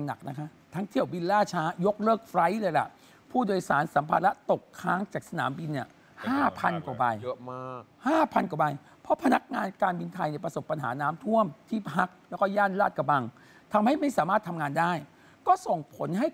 หนักนะคะทั้งเที่ยวบินล่าช้ายกเลิกไฟลท์เลยล่ะผู้โดยสารสัมภาระตกค้างจากสนามบินเนี่ย5,000 กว่าใบเยอะมาก 5,000 กว่าใบเพราะพนักงานการบินไทยเนี่ยประสบปัญหาน้ำท่วมที่พักแล้วก็ย่านลาดกระบังทำให้ไม่สามารถทำงานได้ ก็ส่งผลให้